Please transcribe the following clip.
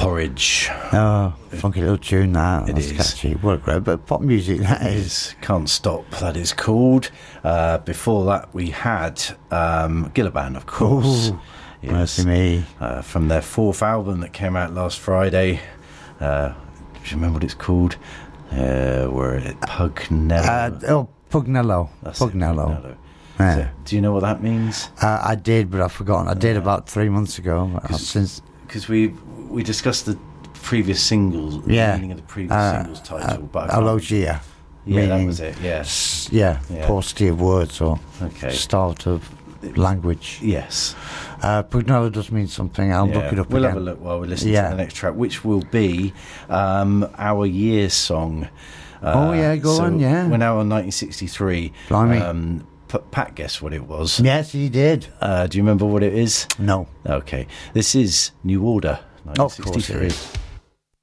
Porridge. Oh, funky little tune that. It That's is. catchy. What a great bit of pop music that is. Can't Stop, that is called. Before that we had Gilliban, of course. Ooh, mercy me. From their fourth album that came out last Friday. Do you remember what it's called? Pugnello. Pugnello. That's it, Pugnello. Yeah. So, do you know what that means? I did, but I've forgotten. I did about 3 months ago. Since Because we discussed the previous singles, the meaning of the previous singles title. But Alogia. yeah, that was it. Yes. Yeah, paucity of words or start of language. Yes. Pugnello does mean something. I'll look it up We'll again. have a look while we listen to the next track, which will be our year's song. Go on, yeah. We're now on 1963. Blimey. Pat guessed what it was. Yes, he did. Do you remember what it is? No. Okay. This is New Order, 1963. Of course it is.